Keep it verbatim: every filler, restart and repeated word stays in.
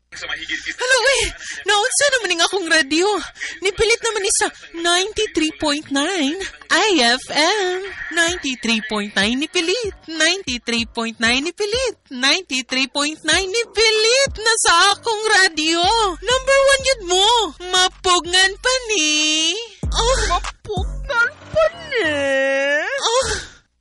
Hello, eh. Naunsa naman ning akong radyo. Nipilit naman ni sa ninety-three point nine I F M. ninety-three point nine nipilit. ninety-three point nine nipilit. ninety-three point nine nipilit na sa akong radyo. Number one yun mo. Mapugngan pa